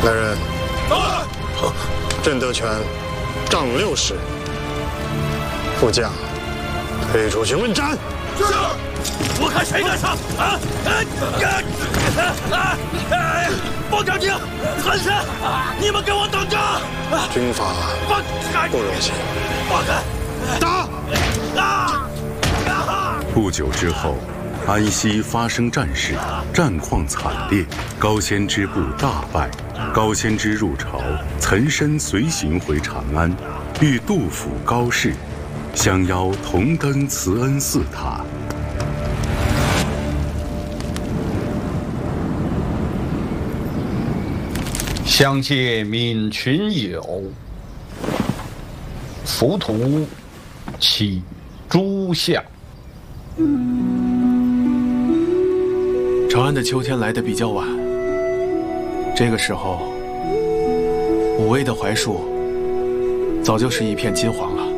来人，朕得权，杖60，副将推出去问斩。 是。我看谁敢上！报将军，韩山，你们给我等着！ 军法不容行， 放开！ 打！ 不久之后，安西发生战事，战况惨烈，高仙之部大败。高仙芝入朝，岑参随行回长安，遇杜甫、高适，相邀同登慈恩寺塔。 相见泯群友，浮屠起诸相。 长安的秋天来得比较晚，这个时候，武威的槐树早就是一片金黄了。